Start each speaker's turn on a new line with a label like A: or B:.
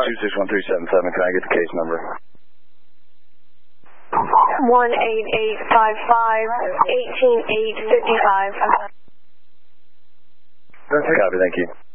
A: 261-377. Can I get the case number?
B: 18855 18855.
A: Copy, thank you.